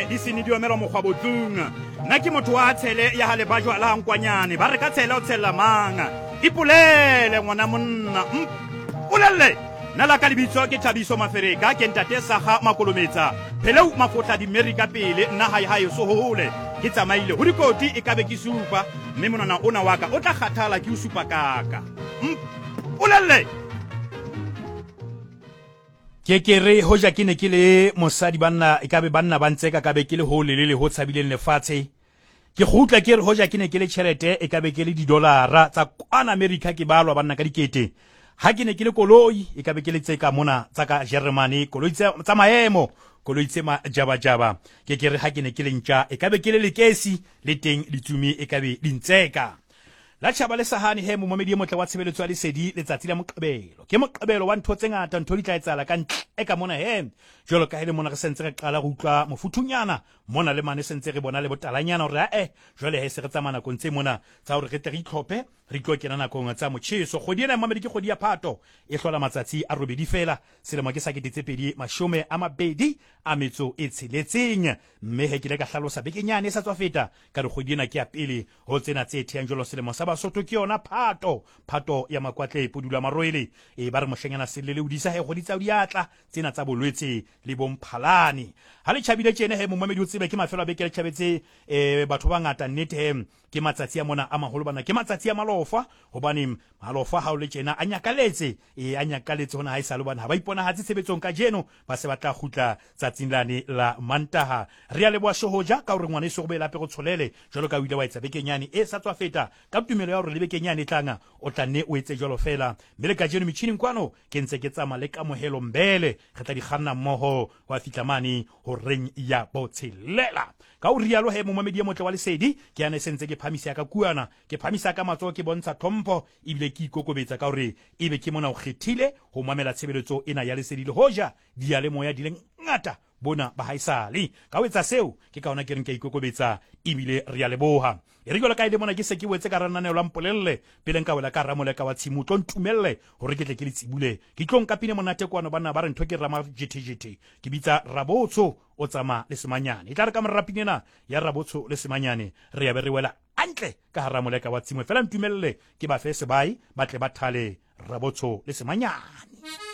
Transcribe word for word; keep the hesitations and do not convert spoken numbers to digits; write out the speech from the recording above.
di sini di omela mokgwa botlung nna ke motho wa tshele ya hale ba jwala nkwanyane ba re ka tshela o tshela manga ipolele ngwana monna mpolele nna la ka lebitso ke Thabiso Mafereka ke ntate Saga Makolometsa phele mafotla di America pele nna hae hae so hole ke tsamaile ho dikoti e ka be ke supa mme monana ona wa ka o tla kgathala ke o supa kaka mpolele ke ke re hoja ke ne ke le mosadi banna e ka be banna ba ntseka ka be ke le ho lelele ho tshabileng lefatshe ke gutla ke re hoja ke ne ke le tšhelete e ka be ke le di dollara tsa kwana America ke balwa banna ka dikete ha ke ne ke le koloi e ka be ke le tseka mona tsa ka Germany koloi tsa maemo koloi tse ma jaba jaba ke ke re ha ke ne ke le ntja e ka be ke le lekesi le teng ditumi e ka be dintseka la tšhaba le sahane he momamedi motle wa tshebeletso ya lesedi letsatsi la moqebelo ke moqebelo wa ntho tse ngata ntho di tla etsala ka ntle ka mona he jolo ka hele mona re sentse re qala go utlwa mofuthunyana mona le mane sentse re bona le botalanyana hore eh jole he se re tsamana kontse mona tsa hore re tle re itlhophe re tlo kena nakong tsa motšheso kgodi ena mamedi ke kgodi ya Phato e hlola matsatsi a robedi fela selemo ke sa ke ditsepedi mashome a mabedi a metso e tsheletseng mme he ke le ka hlalosa bekenyane e sa tswa feta ka re kgodi ena ke ya pele ho tsena tse theang jolo selemo sa Basotho ke yona Phato Phato ya makwatle podula maroele e ba re moshanyana selele udisa he go ditsa diatla tsena tsa bolwetse le bomphalane ha le tšhabile tjene he momamedi o tsebe ke mafelo a beke le tšhabetse eh batho ba ngata nnete he ke matsatsi a mona a maholo bana ke matsatsi a malofa hobane malofa ha o le tjena a nyakaletse e a nyakaletse hona ha e salo bana ha ba ipona hatsi tshebetsong ka jeno ba se batla khutla tsatsing lane la Mantaha re a le bua shohoja ka hore ngwana iso go be lape go tsholele jalo ka wile wa etsa bekenyane e sa tswa feta ka tumelo ya hore le bekenyane tlanga o tla nne o etse jalo fela mme ka jeno mitšhining kwano ke ntse ke tsama le ka mohelo mbele re tla di kganna mmoho wa fitlamane ho reng ya botshelela ka o rialo he momamedi ya motle wa lesedi ke ane sentse ke phamisa ka kuana ke phamisa ka matso ke bontsha thompo ibile ke ikokobetsa ka hore ebe ke mona o kgethile ho mamela tshebeletso ena ya lesedi le hoja di ya le moya di le ngata bona ba haisale ka o etsa seo ke ka ona ke reng ke ikokobetsa ibile re ya leboha e re go la ka ile mona ke se ke wetse ka rananeo la mpolelle pele nka wela ka ramole ka wa tshimo tlo ntumelle hore ke tle ke le tsibule ke tlo nka pine monate kwano bana ba re ntho ke rama jethejete ke bitsa Rabotso o tsama le semanyane e tla re ka morapinena ya Rabotso le semanyane re ya be re wela antle ka ramole ka wa tshimo fela ntumelle ke ba fe sebai ba tle ba thale Rabotso le semanyane.